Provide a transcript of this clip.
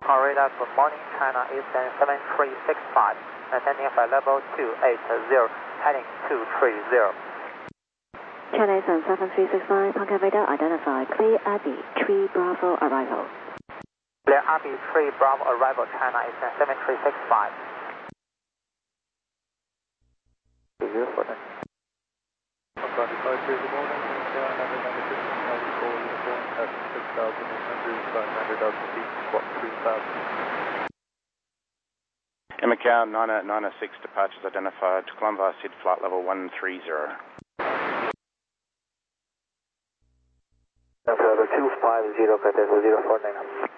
radar, good morning, China Eastern 7365, ascending flight level 280, heading 230. China Eastern 7365, Tonkin radar identified, clear Abbey 3 Bravo arrival. Clear Abbey 3 Bravo arrival, China Eastern 7365. 049. Good morning, China 96, uniform at 6,800, 900,000 feet, squawk 3,000. In Macau, 906 departures identified, Colombo SID flight level 130. Level 250, Qatar 049.